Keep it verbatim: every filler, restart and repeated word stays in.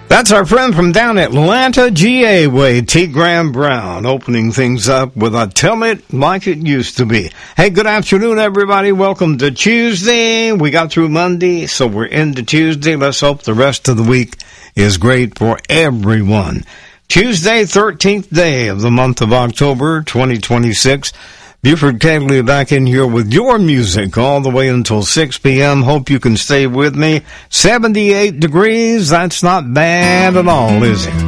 That's our friend from down Atlanta, G A way, T. Graham Brown, opening things up with a Tell It Like It Used to Be. Hey, good afternoon, everybody. Welcome to Tuesday. We got through Monday, so we're into Tuesday. Let's hope the rest of the week is great for everyone. Tuesday, thirteenth day of the month of October, twenty twenty-six. Buford Cagley back in here with your music all the way until six p.m. Hope you can stay with me. seventy-eight degrees, that's not bad at all, is it?